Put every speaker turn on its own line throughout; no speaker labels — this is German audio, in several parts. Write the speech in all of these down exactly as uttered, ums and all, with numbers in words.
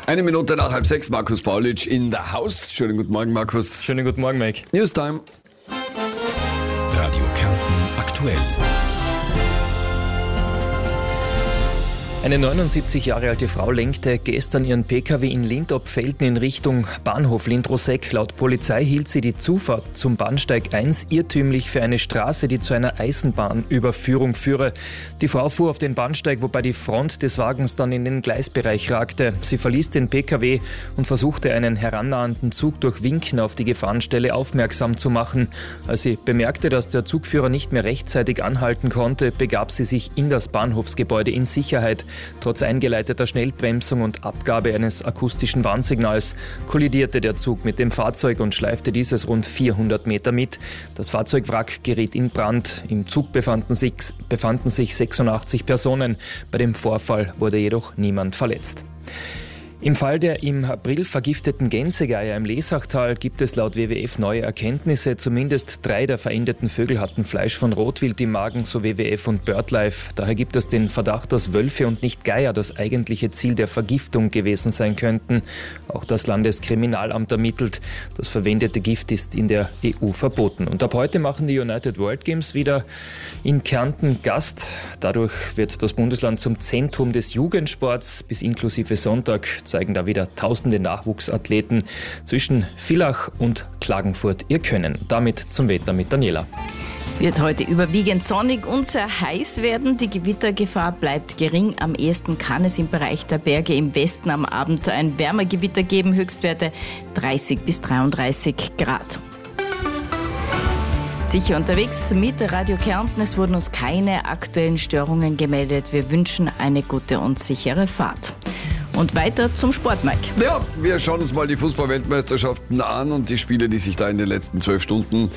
Eine Minute nach halb sechs, Markus Paulitsch in der Haus. Schönen guten Morgen, Markus.
Schönen guten Morgen, Mike.
Newstime.
Radio Kärnten aktuell.
Eine neunundsiebzig Jahre alte Frau lenkte gestern ihren Pkw in Lindopfelden in Richtung Bahnhof Lindroseck. Laut Polizei hielt sie die Zufahrt zum Bahnsteig eins irrtümlich für eine Straße, die zu einer Eisenbahnüberführung führe. Die Frau fuhr auf den Bahnsteig, wobei die Front des Wagens dann in den Gleisbereich ragte. Sie verließ den Pkw und versuchte, einen herannahenden Zug durch Winken auf die Gefahrenstelle aufmerksam zu machen. Als sie bemerkte, dass der Zugführer nicht mehr rechtzeitig anhalten konnte, begab sie sich in das Bahnhofsgebäude in Sicherheit. Trotz eingeleiteter Schnellbremsung und Abgabe eines akustischen Warnsignals kollidierte der Zug mit dem Fahrzeug und schleifte dieses rund vierhundert Meter mit. Das Fahrzeugwrack geriet in Brand. Im Zug befanden sich, befanden sich sechsundachtzig Personen. Bei dem Vorfall wurde jedoch niemand verletzt. Im Fall der im April vergifteten Gänsegeier im Lesachtal gibt es laut W W F neue Erkenntnisse. Zumindest drei der verendeten Vögel hatten Fleisch von Rotwild im Magen, so W W F und BirdLife. Daher gibt es den Verdacht, dass Wölfe und nicht Geier das eigentliche Ziel der Vergiftung gewesen sein könnten. Auch das Landeskriminalamt ermittelt. Das verwendete Gift ist in der E U verboten. Und ab heute machen die United World Games wieder in Kärnten Gast. Dadurch wird das Bundesland zum Zentrum des Jugendsports. Bis inklusive Sonntag zeigen da wieder tausende Nachwuchsathleten zwischen Villach und Klagenfurt ihr Können. Damit zum Wetter mit Daniela.
Es wird heute überwiegend sonnig und sehr heiß werden. Die Gewittergefahr bleibt gering. Am ehesten kann es im Bereich der Berge im Westen am Abend ein Wärmegewitter geben. Höchstwerte dreißig bis dreiunddreißig Grad. Sicher unterwegs mit Radio Kärnten. Es wurden uns keine aktuellen Störungen gemeldet. Wir wünschen eine gute und sichere Fahrt. Und weiter zum Sport, Mike.
Ja, wir schauen uns mal die Fußball-Weltmeisterschaften an und die Spiele, die sich da in den letzten zwölf Stunden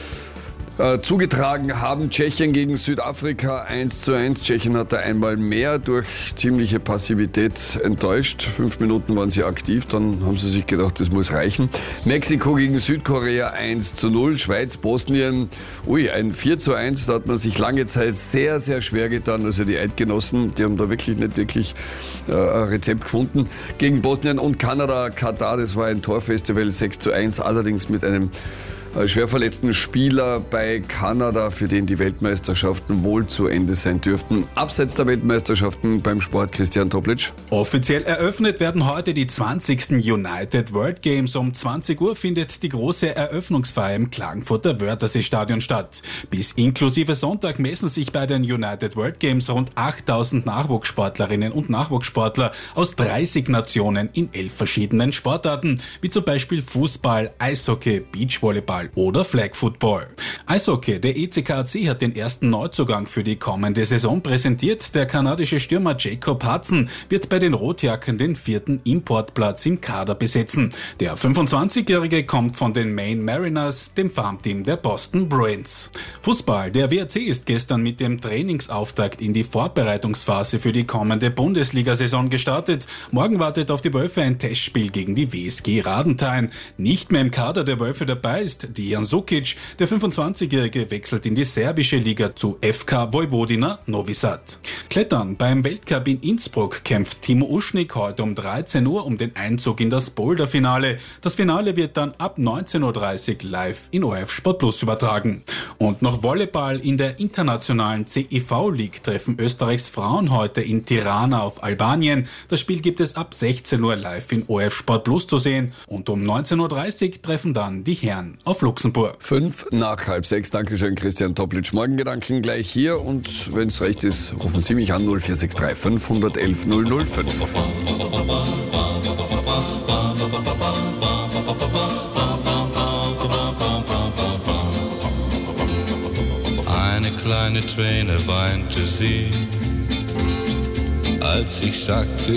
äh, zugetragen haben. Tschechien gegen Südafrika eins zu eins. Tschechien hatte einmal mehr durch ziemliche Passivität enttäuscht. Fünf Minuten waren sie aktiv, dann haben sie sich gedacht, das muss reichen. Mexiko gegen Südkorea eins zu null. Schweiz, Bosnien, ui, ein vier zu eins. Da hat man sich lange Zeit sehr, sehr schwer getan. Also die Eidgenossen, die haben da wirklich nicht wirklich äh, ein Rezept gefunden. Gegen Bosnien und Kanada, Katar, das war ein Torfestival, sechs zu eins. Allerdings mit einem schwer verletzten Spieler bei Kanada, für den die Weltmeisterschaften wohl zu Ende sein dürften. Abseits der Weltmeisterschaften beim Sport, Christian Toplitsch.
Offiziell eröffnet werden heute die zwanzigsten United World Games. Um zwanzig Uhr findet die große Eröffnungsfeier im Klagenfurter Wörthersee-Stadion statt. Bis inklusive Sonntag messen sich bei den United World Games rund achttausend Nachwuchssportlerinnen und Nachwuchssportler aus dreißig Nationen in elf verschiedenen Sportarten, wie zum Beispiel Fußball, Eishockey, Beachvolleyball oder Flag Football. Eishockey, der E C K A C hat den ersten Neuzugang für die kommende Saison präsentiert. Der kanadische Stürmer Jacob Hudson wird bei den Rotjacken den vierten Importplatz im Kader besetzen. Der fünfundzwanzigjährige kommt von den Maine Mariners, dem Farmteam der Boston Bruins. Fußball, der W R C ist gestern mit dem Trainingsauftakt in die Vorbereitungsphase für die kommende Bundesliga-Saison gestartet. Morgen wartet auf die Wölfe ein Testspiel gegen die W S G Radenthein. Nicht mehr im Kader der Wölfe dabei ist Dejan Sukic. Der fünfundzwanzigjährige wechselt in die serbische Liga zu F K Vojvodina Novi Sad. Klettern. Beim Weltcup in Innsbruck kämpft Timo Uschnik heute um dreizehn Uhr um den Einzug in das Boulderfinale. Das Finale wird dann ab neunzehn Uhr dreißig live in O R F Sport Plus übertragen. Und noch Volleyball. In der internationalen C I V League treffen Österreichs Frauen heute in Tirana auf Albanien. Das Spiel gibt es ab sechzehn Uhr live in O R F Sport Plus zu sehen. Und um neunzehn Uhr dreißig treffen dann die Herren auf Luxemburg.
Fünf nach halb sechs. Dankeschön, Christian Toplitsch. Morgengedanken gleich hier und wenn es recht ist, rufen Sie mich an null vier sechs drei fünf eins eins eins null null fünf.
Eine kleine Träne weinte sie, als ich sagte,